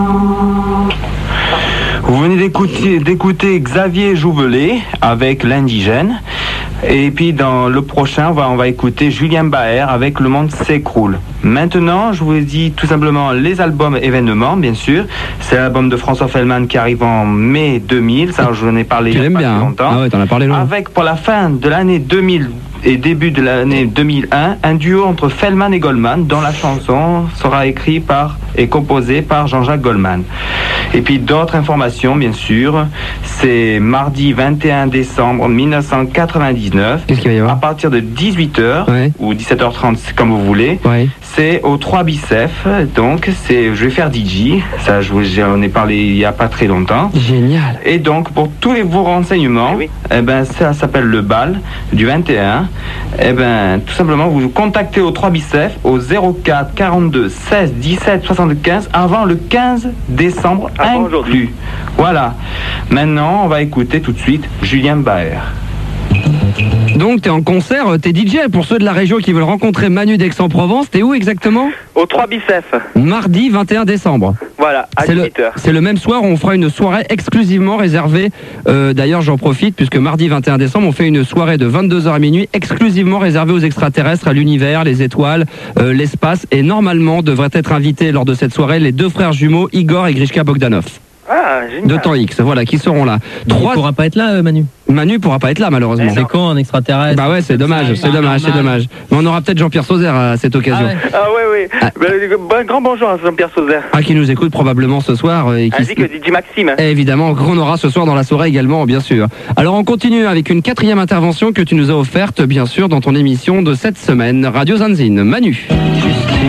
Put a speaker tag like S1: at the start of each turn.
S1: Vous venez d'écouter Xavier Jouvelet avec l'Indigène. Et puis dans le prochain, on va écouter Julien Baer avec Le Monde s'écroule. Maintenant, je vous dis tout simplement les albums événements, bien sûr. C'est l'album de François Fellman qui arrive en mai 2000. Ça, je en ai parlé il y a pas longtemps.
S2: Ah ouais, t'en as parlé longtemps.
S1: Avec pour la fin de l'année 2000 et début de l'année 2001, un duo entre Fellman et Goldman, dont la chanson sera écrite et composée par Jean-Jacques Goldman. Et puis d'autres informations, bien sûr, c'est mardi 21 décembre 1999.
S2: Qu'est-ce qu'il va y avoir ?
S1: À partir de 18h ou 17h30, c'est comme vous voulez.
S2: Ouais.
S1: C'est au 3 Bicef, donc je vais faire DJ. Ça, j'en ai parlé il n'y a pas très longtemps.
S2: Génial.
S1: Et donc, pour tous vos renseignements, ça s'appelle le bal du 21. Tout simplement, vous contactez au 3 Bicef au 04 42 16 17 75 avant le 15 décembre inclus. Voilà. Maintenant, on va écouter tout de suite Julien Baer.
S2: Donc t'es en concert, t'es DJ. Pour ceux de la région qui veulent rencontrer Manu d'Aix-en-Provence, t'es où exactement ?
S3: Au 3 Bicef.
S2: Mardi 21 décembre.
S3: Voilà, à 18h.
S2: C'est le même soir où on fera une soirée exclusivement réservée. D'ailleurs, j'en profite puisque mardi 21 décembre, on fait une soirée de 22h à minuit exclusivement réservée aux extraterrestres, à l'univers, les étoiles, l'espace. Et normalement, devraient être invités lors de cette soirée les deux frères jumeaux, Igor et Grishka Bogdanov.
S3: Ah, génial.
S2: De temps X, voilà, qui seront là.
S4: Il pourra pas être là, Manu.
S2: Manu pourra pas être là, malheureusement.
S4: C'est con, un extraterrestre.
S2: Bah ouais, c'est dommage, c'est dommage. Mais on aura peut-être Jean-Pierre Sauzère à cette occasion.
S3: Un grand bonjour à Jean-Pierre Sauzère.
S2: Qui nous écoute probablement ce soir.
S3: Ainsi que DJ Maxime.
S2: Et évidemment, qu'on aura ce soir dans la soirée également, bien sûr. Alors on continue avec une 4e intervention que tu nous as offerte, bien sûr, dans ton émission de cette semaine. Radio Zanzine. Manu.